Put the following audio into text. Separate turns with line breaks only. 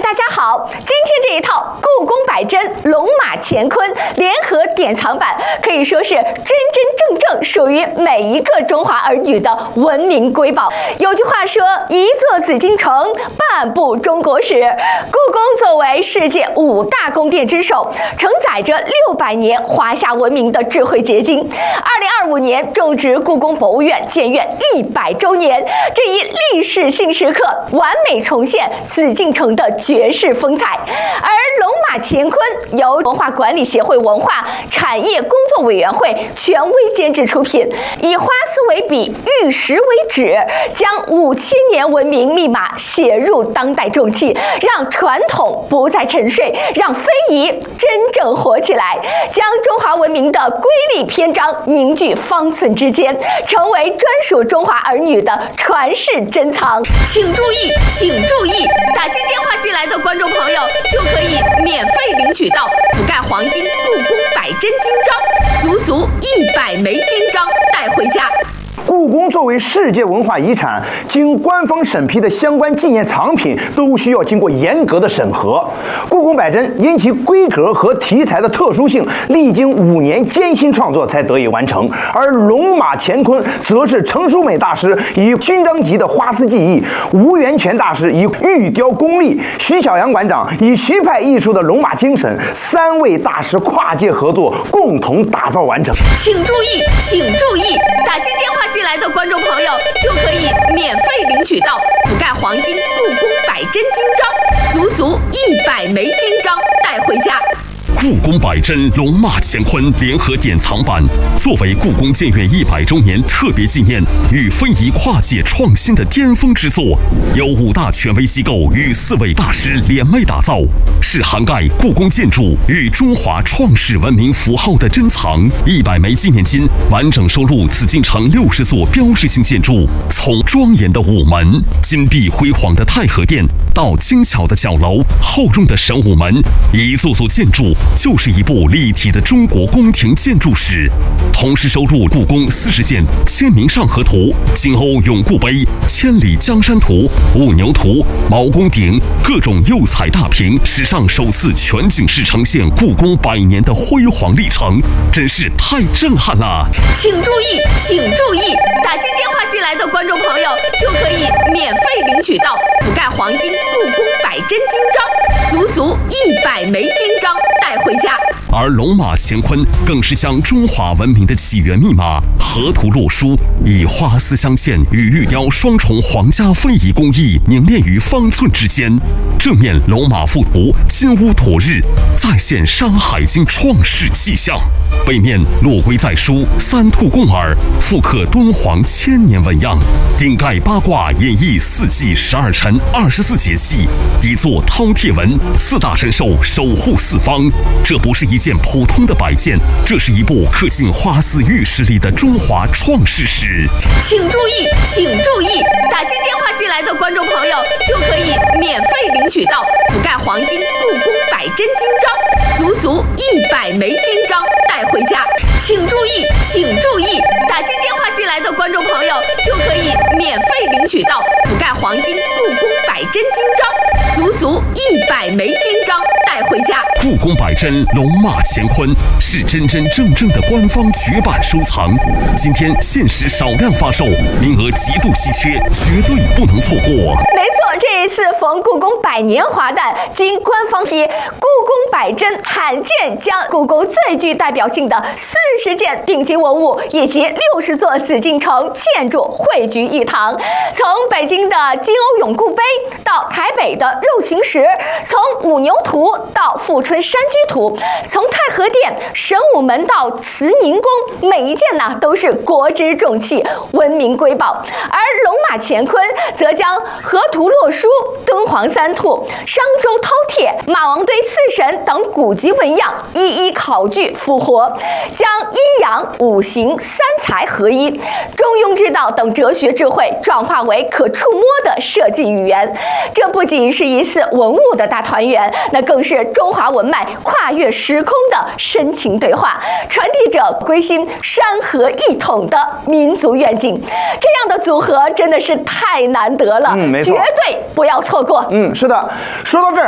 大家好，今天这一套故宫百珍龙马乾坤联合典藏版，可以说是真真正正属于每一个中华儿女的文明瑰宝。有句话说，一座紫禁城，半部中国史。故宫作为世界5大宫殿之首，承载着600年华夏文明的智慧结晶。2025年正值故宫博物院建院100周年，这一历史性时刻，完美重现紫禁城的绝世风采。而龙马乾坤由文化管理协会文化产业工作委员会权威监制出品，以花丝为笔，玉石为纸，将5000年文明密码写入当代重器，让传统不再沉睡，让非遗真正活起来，将中华文明的瑰丽篇章凝聚方寸之间，成为专属中华儿女的传世珍藏。请注意，请注意，打进电话进来的观众朋友就可以免费领取到覆盖黄金故宫百珍金章，足足100枚金章带回家。
故宫作为世界文化遗产，经官方审批的相关纪念藏品都需要经过严格的审核。故宫百珍因其规格和题材的特殊性，历经5年艰辛创作才得以完成。而龙马乾坤则是程淑美大师以勋章级的花丝技艺，吴元泉大师以玉雕功力，徐小阳馆长以徐派艺术的龙马精神，3位大师跨界合作，共同打造完成。
请注意，请注意，打进电话进来的观众朋友就可以免费领取到覆盖黄金故宫百珍金章，足足100枚金章带回家。
故宫百珍龙马乾坤联合典藏版，作为故宫建院100周年特别纪念与非遗跨界创新的巅峰之作，由5大权威机构与4位大师联袂打造，是涵盖故宫建筑与中华创世文明符号的珍藏。100枚纪念金完整收录紫禁城60座标志性建筑，从庄严的午门、金碧辉煌的太和殿，到精巧的角楼、厚重的神武门，一座座建筑就是一部立体的中国宫廷建筑史。同时收录故宫40件签名上河图、金瓯永固碑、千里江山图、兀牛图、毛公鼎各种釉彩大屏，史上首次全景式呈现故宫100年的辉煌历程，真是太震撼了。
请注意，请注意，打进电话进来的观众朋友就可以免费领取到覆盖黄金故宫百珍金章，足足100枚金章带回家。
而龙马乾坤更是将中华文明的起源密码河图洛书，以花丝镶嵌与玉雕双重皇家非遗工艺凝练于方寸之间。正面龙马附图金乌驮日，再现《山海经》创世气象；背面落龟在书，3兔共耳，复刻敦煌1000年纹样；顶盖八卦演绎4季12辰24节气；底座饕餮纹，4大神兽守护4方。这不是一件普通的摆件，这是一部刻进花丝玉石里的中华创世史。
请注意，请注意，打进电话进来的观众朋友就可以免费领取到覆盖黄金故宫百珍金章，足足100枚金章带回家。请注意，请注意，打进电话进来的观众朋友就可以免费领取到覆盖黄金故宫百珍金章，足足100枚金章带回家。
故宫百珍龙马乾坤是真真正正的官方绝版收藏，今天限时少量发售，名额极度稀缺，绝对不能错过。
没错，这一次逢故宫100年华诞，经官方批，故宫百珍罕见将故宫最具代表性的40件顶级文物以及60座紫禁城建筑汇聚一堂。从北京的金瓯永固碑到台北的肉形石，从兀牛图到富春山居图，从太和殿、神武门到慈宁宫，每一件呢都是国之重器，文明瑰宝。而龙马乾坤则将河图洛书、敦煌3兔、商周饕餮、马王堆4神等古籍纹样一一考据复活，将阴阳、五行、3才合一、中庸之道等哲学智慧转化为可触摸的设计语言。这不仅是一次文物的大团圆，那更是中华文脉跨越时空的深情对话，传递着归心山河一统的民族愿景。这样的组合真的是太难得了，
没错，
绝对不要错过。
是的。说到这儿，